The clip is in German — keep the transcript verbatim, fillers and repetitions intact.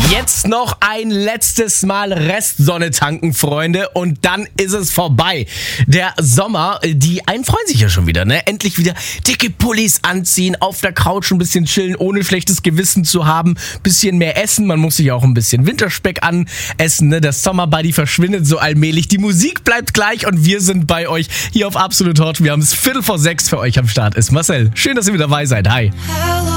Jetzt noch ein letztes Mal Restsonne tanken, Freunde, und dann ist es vorbei. Der Sommer, die einen freuen sich ja schon wieder, ne? Endlich wieder dicke Pullis anziehen, auf der Couch ein bisschen chillen, ohne schlechtes Gewissen zu haben, bisschen mehr essen, man muss sich auch ein bisschen Winterspeck anessen, ne? Das Sommerbody verschwindet so allmählich, die Musik bleibt gleich und wir sind bei euch hier auf Absolut Hot. Wir haben es Viertel vor sechs für euch am Start. Ist Marcel, schön, dass ihr wieder dabei seid. Hi.